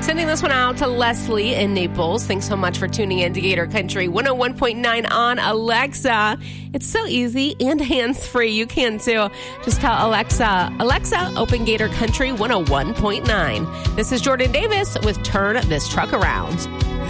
Sending this one out to Leslie in Naples. Thanks so much for tuning in to Gator Country 101.9 on Alexa. It's so easy and hands-free. You can too. Just tell Alexa, open Gator Country 101.9. This is Jordan Davis with Turn This Truck Around.